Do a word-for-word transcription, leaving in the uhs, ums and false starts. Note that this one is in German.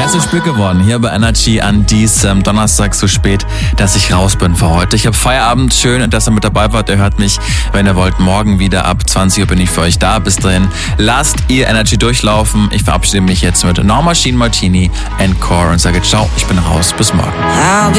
zu spät geworden hier bei Energy an diesem Donnerstag so spät, dass ich raus bin für heute. Ich habe Feierabend, schön, dass ihr mit dabei wart. Ihr hört mich, wenn ihr wollt, morgen wieder ab zwanzig Uhr bin ich für euch da. Bis dahin, lasst ihr Energy durchlaufen. Ich verabschiede mich jetzt mit Norma Jean Martini and Core und sage ciao, ich bin raus, bis morgen.